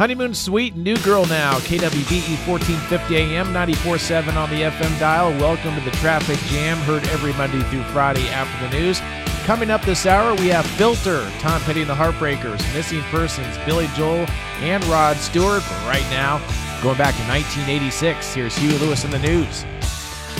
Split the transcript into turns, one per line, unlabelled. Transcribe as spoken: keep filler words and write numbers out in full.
Honeymoon Suite, New Girl Now, K W B E fourteen fifty A M, ninety-four point seven on the F M dial. Welcome to the Traffic Jam, heard every Monday through Friday after the news. Coming up this hour, we have Filter, Tom Petty and the Heartbreakers, Missing Persons, Billy Joel, and Rod Stewart. But right now, going back to nineteen eighty-six, here's Huey Lewis in the news.